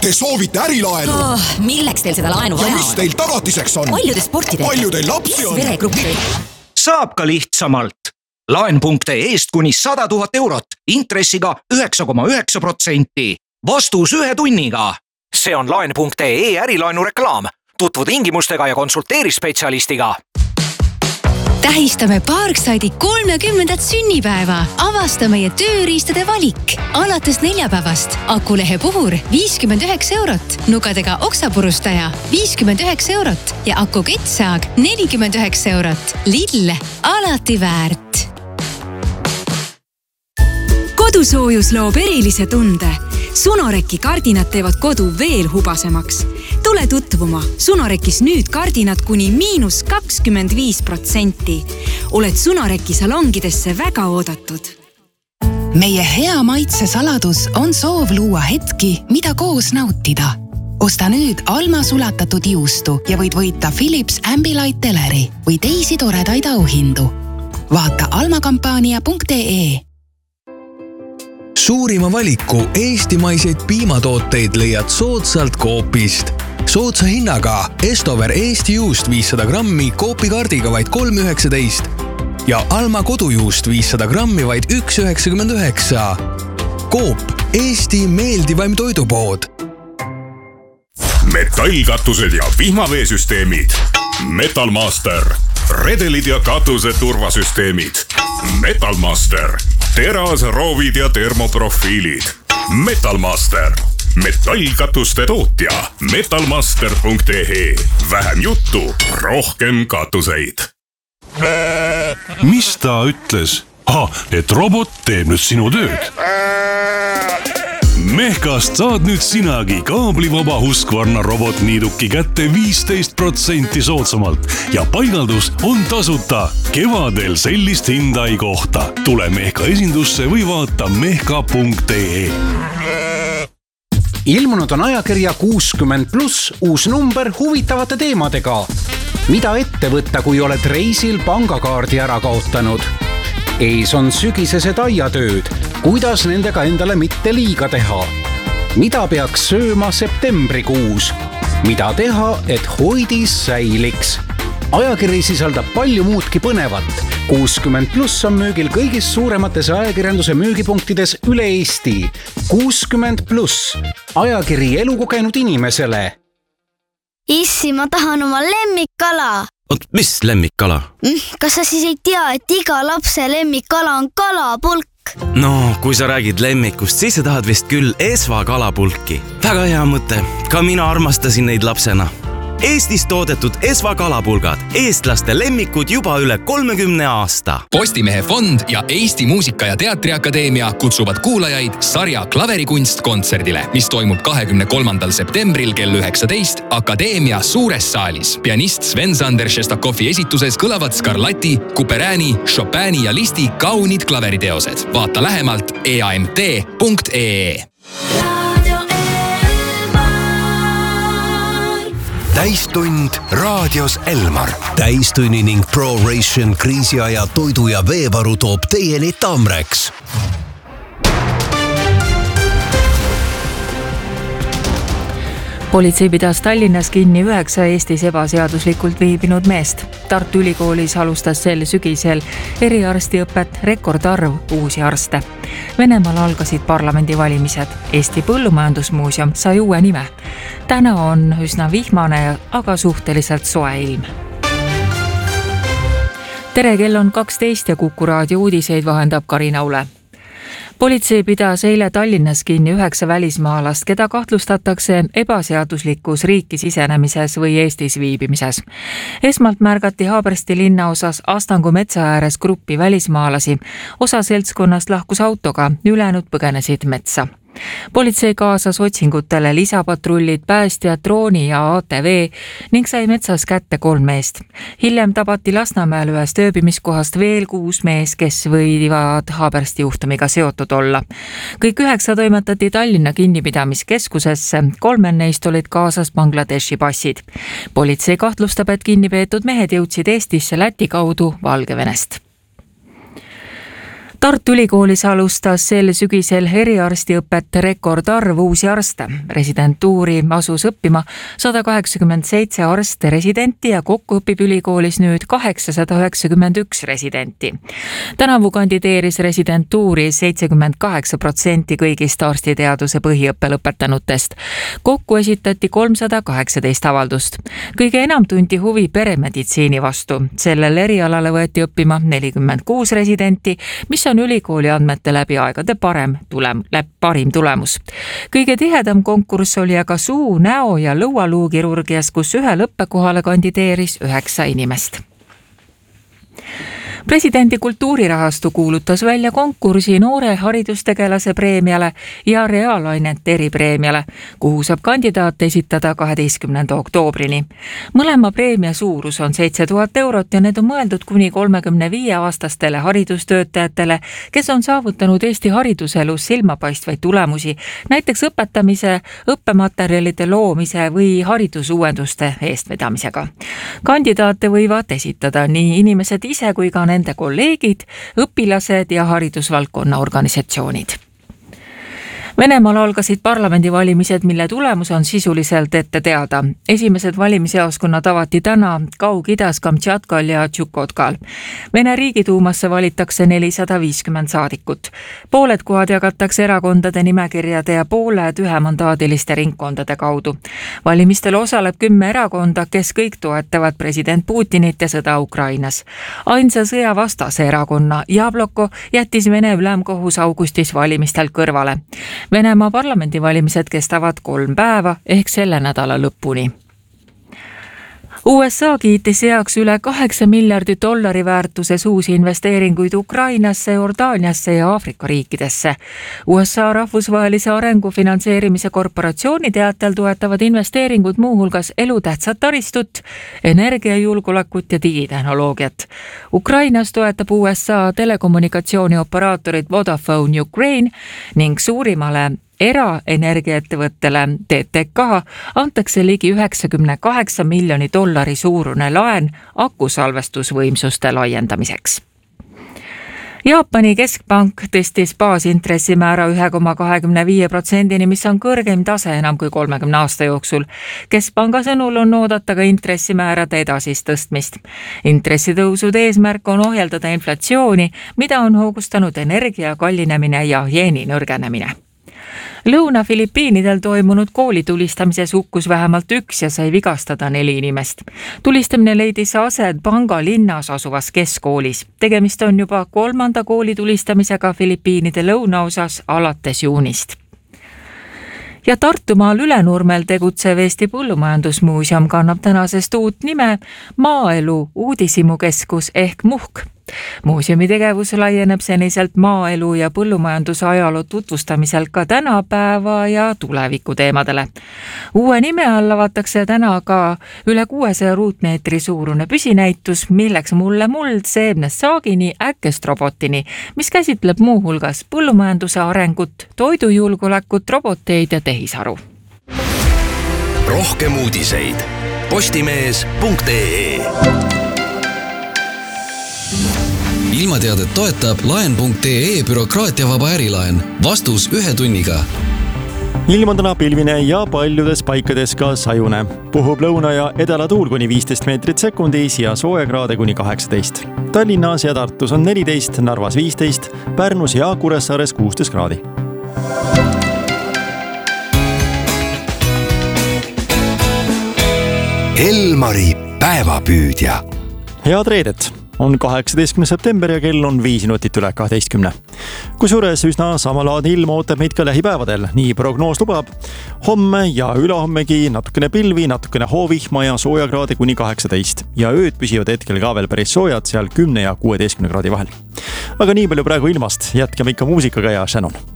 Te soovite ärilaenu? Milleks teil seda laenu vaja on? Ja mis teil tagatiseks on? Palju te sporti teete? Palju teil lapsi on? Veregruppi? Saab ka lihtsamalt. Laen.ee-st kuni 100 000 eurot, intressiga 9,9%. Vastus 1 tunniga. See on Laen.ee ärilaenu reklaam. Tutvu tingimustega ja konsulteeri spetsialistiga. Tähistame Parkside'i 30. sünnipäeva. Avasta meie tööriistade valik. Alates neljapäevast akulehe puhur 59 eurot, nugadega oksapurustaja 59 eurot ja akuketsaag 49 eurot. Lidl, alati väärt. Kodusoojus loob erilise tunde. Sunoreki kardinad teevad kodu veel hubasemaks. Tule tutvuma. Sunorekis nüüd kardinad kuni -25%. Oled Sunoreki salongidesse väga oodatud. Meie hea maitse saladus on soov luua hetki, mida koos nautida. Osta nüüd Alma sulatatud juustu ja võid võita Philips Ambilight teleri või teisi toredaid auhindu. Vaata almakampaania.ee. Suurima valiku eestimaiseid piimatooteid leiad soodsalt Coopist. Soodsa hinnaga Estover Eesti juust 500 grammi Coopi-kardiga vaid 3,19 ja Alma kodujuust 500 grammi vaid 1,99. Coop, Eesti meeldivaim toidupood. Metallkatused ja vihmaveesüsteemid. Metalmaster. Redelid ja katuse turvasüsteemid. Metalmaster. Terasroovid ja termoprofiilid. Metalmaster. Metallkatuste tootja. Metalmaster.ee. Vähem juttu, rohkem katuseid. Mis ta ütles? Et robot teeb nüüd sinu tööd. Mehkast saad nüüd sinagi kaablivaba Husqvarna robotniiduki kätte 15% soodsamalt ja paigaldus on tasuta. Kevadel sellist hinda ei kohta. Tule Mehka esindusse või vaata mehka.ee. Ilmunud on ajakirja 60+, uus number huvitavate teemadega. Mida ette võtta, kui oled reisil pangakaardi ära kaotanud? Ees on sügisesed aiatööd. Kuidas nendega endale mitte liiga teha? Mida peaks sööma septembrikuus? Mida teha, et hoidis säiliks? Ajakiri sisaldab palju muudki põnevat. 60+ on müügil kõigis suuremates ajakirjanduse müügipunktides üle Eesti. 60+. Ajakiri elukogenud inimesele. Issi, ma tahan oma lemmikkala. Oot, mis lemmikkala? Kas sa siis ei tea, et iga lapse lemmikkala on kalapulk? No, kui sa räägid lemmikust, siis sa tahad vist küll Esva kalapulki. Väga hea mõte. Ka mina armastasin neid lapsena. Eestis toodetud Esva kalapulgad. Eestlaste lemmikud juba üle 30 aasta. Postimehe fond ja Eesti Muusika- ja Teatriakadeemia kutsuvad kuulajaid sarja Klaverikunst kontserdile, mis toimub 23. septembril kell 19 Akadeemia suures saalis. Pianist Sven-Sander Šestakovi esituses kõlavad Scarlatti, Couperini, Chopini ja Listi kaunid klaveriteosed. Vaata lähemalt eamt.ee. Täistund raadios Elmar. Täistunni ning ProRation kriisiaja toidu ja veevaru toob teieni Tamrex. Politsei pidas Tallinnas kinni 9 Eestis ebaseaduslikult viibinud meest. Tartu Ülikoolis alustas sel sügisel eriarstiõpet rekordarv uusi arste. Venemaal algasid parlamendivalimised. Eesti Põllumajandusmuuseum sai uue nime. Täna on üsna vihmane, aga suhteliselt soe ilm. Tere, kell on 12 ja Kuku raadio uudiseid vahendab Karina Ule. Politsei pidas eile Tallinnas kinni 9 välismaalast, keda kahtlustatakse ebaseaduslikus riiki sisenemises või Eestis viibimises. Esmalt märgati Haabersti linnaosas Astangu metsa ääres gruppi välismaalasi. Osa seltskonnast lahkus autoga, ülejäänud põgenesid metsa. Politsei kaasas otsingutele lisapatrullid, päästjad, drooni ja ATV ning sai metsas kätte 3 meest. Hiljem tabati Lasnamäel ühest ööbimiskohast veel 6 mees, kes võivad Haabersti juhtumiga seotud olla. Kõik 9 toimetati Tallinna kinnipidamiskeskusesse, 3 neist olid kaasas Bangladeshi passid. Politsei kahtlustab, et kinnipeetud mehed jõudsid Eestisse Läti kaudu Valgevenest. Tartu Ülikoolis alustas sel sügisel eriarstiõpet rekordarv uusi arste. Residentuuri asus õppima 187 arste residenti ja kokku õpib ülikoolis nüüd 891 residenti. Tänavu kandideeris residentuuri 78% kõigist arstiteaduse põhiõppe lõpetanutest. Kokku esitati 318 avaldust. Kõige enam tunti huvi peremeditsiini vastu. Sellel erialale võeti õppima 46 residenti, mis on ülikooli andmete läbi aegade parim tulemus. Kõige tihedam konkurss oli aga suu-, näo- ja lõualuukirurgias, kus ühe õppekohale kandideeris 9 inimest. Presidendi kultuurirahastu kuulutas välja konkursi noore haridustegelase preemiale ja reaalainete eripreemiale, kuhu saab kandidaate esitada 12. oktoobrini. Mõlema preemia suurus on 7000 eurot ja need on mõeldud kuni 35-aastastele haridustöötajatele, kes on saavutanud Eesti hariduselus silmapaistvaid tulemusi, näiteks õpetamise, õppematerjalide loomise või haridusuuenduste eestvedamisega. Kandidaate võivad esitada nii inimesed ise kui ka nende kolleegid, õpilased ja haridusvaldkonna organisatsioonid. Venemaal algasid parlamendivalimised, mille tulemus on sisuliselt ette teada. Esimesed valimisjaoskonnad avati täna Kaug-Idas, Kamtšatkal ja Tšukotkal. Vene riigiduumasse valitakse 450 saadikut. Pooled kohad jagatakse erakondade nimekirjade ja pooled ühemandaadiliste ringkondade kaudu. Valimistel osaleb 10 erakonda, kes kõik toetavad president Putinit ja sõda Ukrainas. Ainsa sõjavastase erakonna Jabloko jättis Vene ülemkohus augustis valimistel kõrvale. Venemaa parlamendivalimised kestavad 3 päeva ehk selle nädala lõpuni. USA kiitis heaks üle $8 miljardit väärtuses uusi investeeringuid Ukrainasse, Jordaaniasse ja Aafrika riikidesse. USA rahvusvahelise arengu finantseerimise korporatsiooni teatel toetavad investeeringud muuhulgas elutähtsat taristut, energiajulgeolekut ja digitehnoloogiat. Ukrainas toetab USA telekommunikatsioonioperaatorid Vodafone Ukraine ning suurimale eraenergiaettevõttele TTK antakse ligi $98 miljoni suurune laen akusalvestusvõimsuste laiendamiseks. Jaapani keskpank tõstis baasintressimäära 1,25%-ni, mis on kõrgeim tase enam kui 30 aasta jooksul. Keskpanga sõnul on oodata ka intressimäärade edasist tõstmist. Intressitõusude eesmärk on ohjeldada inflatsiooni, mida on hoogustanud energia kallinemine ja jeeni nõrgenemine. Lõuna-Filipiinidel toimunud koolitulistamises hukkus vähemalt 1 ja sai vigastada 4 inimest. Tulistamine leidis aset Banga linnas asuvas keskkoolis. Tegemist on juba 3. koolitulistamisega Filipiinide lõunaosas alates juunist. Ja Tartumaal Ülenurmel tegutsev Eesti Põllumajandusmuuseum kannab tänasest uut nime Maaelu uudishimukeskus ehk MUHK. Muuseumi tegevus laieneb seniselt maaelu ja põllumajanduse ajaloo tutvustamiselt ka tänapäeva ja tuleviku teemadele. Uue nime all avatakse täna ka üle 600 ruutmeetri suurune püsinäitus, milleks Mulle muld seemnest saagini äkkest robotini, mis käsitleb muuhulgas põllumajanduse arengut, toidujulgeolekut, roboteid ja tehisaru. Rohkem uudiseid postimees.ee. Ilmateadet toetab laen.ee bürokraatiavaba ärilaen. Vastus 1 tunniga. Ilm on täna pilvine ja paljudes paikades ka sajune. Puhub lõuna- ja edalatuul kuni 15 meetrit sekundis ja soojakraade kuni 18. Tallinnas ja Tartus on 14, Narvas 15, Pärnus ja Kuressaares 16 kraadi. Elmari päevapüüdja. Head reedet! On 18. september ja kell on 5 minutit üle 12. Kusjuures üsna samalaadne ilm ootab meid ka lähipäevadel. Nii prognoos lubab. Homme ja ülehommegi natukene pilvi, natukene hoovihma ja soojakraade kuni 18. Ja ööd püsivad hetkel ka veel päris soojad, seal 10 ja 16 kraadi vahel. Aga nii palju praegu ilmast. Jätkame ikka muusikaga ja Shannon.